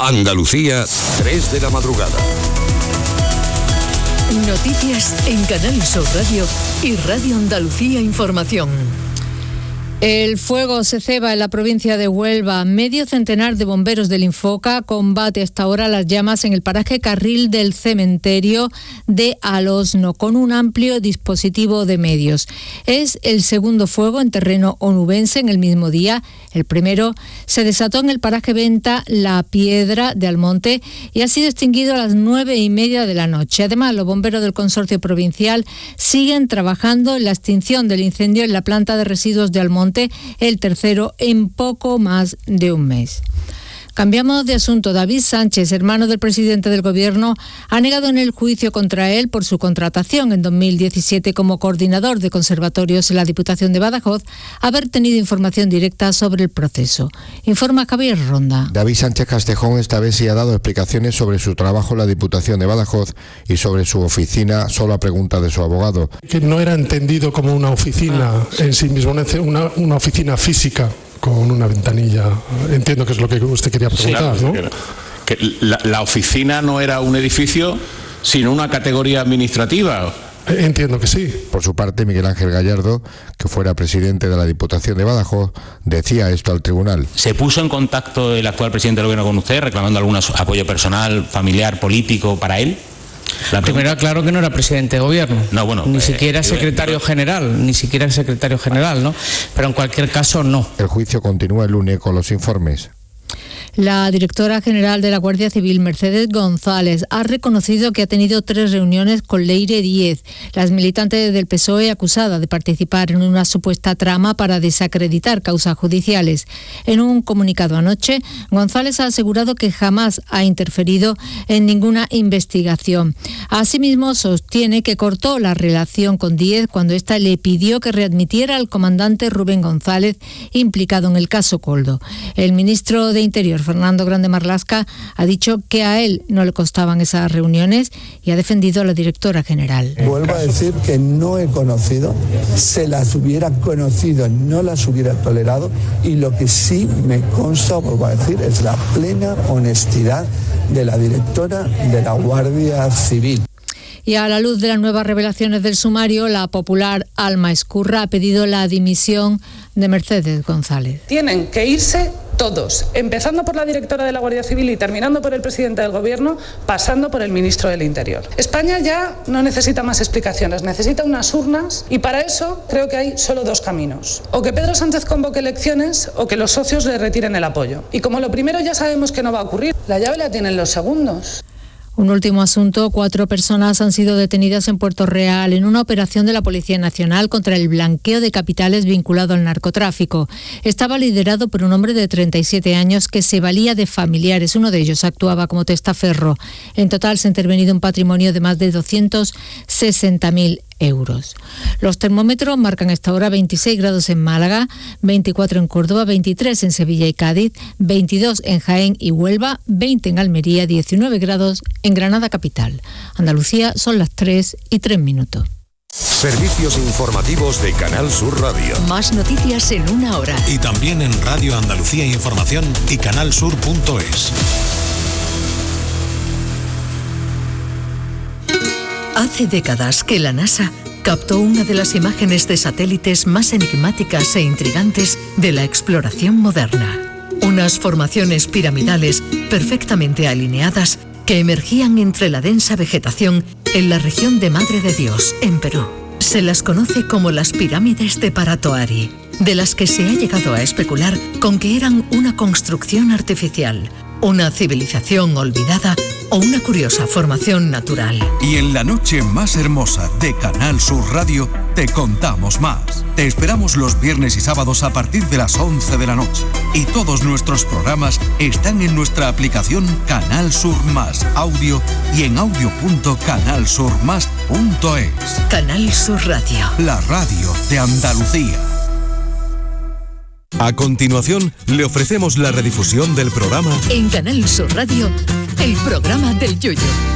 Andalucía, 3 de la madrugada. Noticias en Canal Sur Radio y Radio Andalucía Información. El fuego se ceba en la provincia de Huelva. Medio centenar de bomberos del Infoca combate hasta ahora las llamas en el paraje Carril del Cementerio de Alosno con un amplio dispositivo de medios. Es el segundo fuego en terreno onubense en el mismo día. El primero se desató en el paraje Venta La Piedra de Almonte y ha sido extinguido a las 9:30 de la noche. Además, los bomberos del consorcio provincial siguen trabajando en la extinción del incendio en la planta de residuos de Almonte, el tercero en poco más de un mes. Cambiamos de asunto. David Sánchez, hermano del presidente del Gobierno, ha negado en el juicio contra él por su contratación en 2017 como coordinador de conservatorios en la Diputación de Badajoz haber tenido información directa sobre el proceso. Informa Javier Ronda. David Sánchez Castejón esta vez sí ha dado explicaciones sobre su trabajo en la Diputación de Badajoz y sobre su oficina, solo a pregunta de su abogado. Que no era entendido como una oficina en sí mismo, una oficina física con una ventanilla. Entiendo que es lo que usted quería preguntar, sí, ¿no? Que la oficina no era un edificio, sino una categoría administrativa. Entiendo que sí. Por su parte, Miguel Ángel Gallardo, que fuera presidente de la Diputación de Badajoz, decía esto al tribunal. ¿Se puso en contacto el actual presidente del Gobierno con usted, reclamando algún apoyo personal, familiar, político para él? Primero, claro que no era presidente de gobierno, no, bueno, ni siquiera secretario general, ¿no? Pero en cualquier caso, no. El juicio continúa el lunes con los informes. La directora general de la Guardia Civil, Mercedes González, ha reconocido que ha tenido 3 reuniones con Leire Díez, las militantes del PSOE acusada de participar en una supuesta trama para desacreditar causas judiciales. En un comunicado anoche, González ha asegurado que jamás ha interferido en ninguna investigación. Asimismo, sostiene que cortó la relación con Díez cuando ésta le pidió que readmitiera al comandante Rubén González, implicado en el caso Coldo. El ministro de Interior, Fernando Grande Marlaska, ha dicho que a él no le costaban esas reuniones y ha defendido a la directora general. Vuelvo a decir que no he conocido, se las hubiera conocido, no las hubiera tolerado, y lo que sí me consta, vuelvo a decir, es la plena honestidad de la directora de la Guardia Civil. Y a la luz de las nuevas revelaciones del sumario, la popular Alma Escurra ha pedido la dimisión de Mercedes González. Tienen que irse todos, empezando por la directora de la Guardia Civil y terminando por el presidente del Gobierno, pasando por el ministro del Interior. España ya no necesita más explicaciones, necesita unas urnas, y para eso creo que hay solo 2 caminos. O que Pedro Sánchez convoque elecciones o que los socios le retiren el apoyo. Y como lo primero ya sabemos que no va a ocurrir, la llave la tienen los segundos. Un último asunto: 4 personas han sido detenidas en Puerto Real en una operación de la Policía Nacional contra el blanqueo de capitales vinculado al narcotráfico. Estaba liderado por un hombre de 37 años que se valía de familiares. Uno de ellos actuaba como testaferro. En total se ha intervenido un patrimonio de más de 260.000 euros. Los termómetros marcan a esta hora 26 grados en Málaga, 24 en Córdoba, 23 en Sevilla y Cádiz, 22 en Jaén y Huelva, 20 en Almería, 19 grados en Granada capital. Andalucía, son las 3:03. Servicios informativos de Canal Sur Radio. Más noticias en 1 hora. Y también en Radio Andalucía Información y canalsur.es. Hace décadas que la NASA captó una de las imágenes de satélites más enigmáticas e intrigantes de la exploración moderna. Unas formaciones piramidales perfectamente alineadas que emergían entre la densa vegetación en la región de Madre de Dios, en Perú. Se las conoce como las pirámides de Paratoari, de las que se ha llegado a especular con que eran una construcción artificial, una civilización olvidada o una curiosa formación natural. Y en la noche más hermosa de Canal Sur Radio te contamos más. Te esperamos los viernes y sábados a partir de las 11 de la noche. Y todos nuestros programas están en nuestra aplicación Canal Sur Más Audio y en audio.canalsurmas.es. Canal Sur Radio. La radio de Andalucía. A continuación, le ofrecemos la redifusión del programa En Canal Sur Radio, el programa del Yoyo.